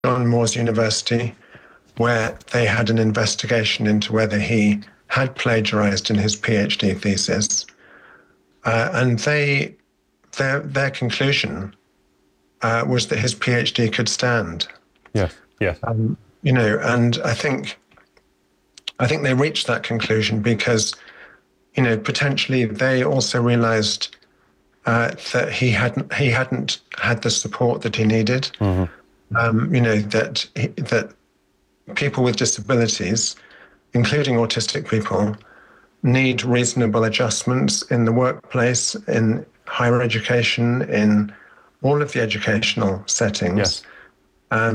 John Moores University, where they had an investigation into whether he had plagiarized in his PhD thesis. And their conclusion was that his PhD could stand. Yes, yes. And I think they reached that conclusion because, potentially they also realized that he hadn't had the support that he needed. That people with disabilities, including autistic people, need reasonable adjustments in the workplace, in higher education, in all of the educational settings. Yes.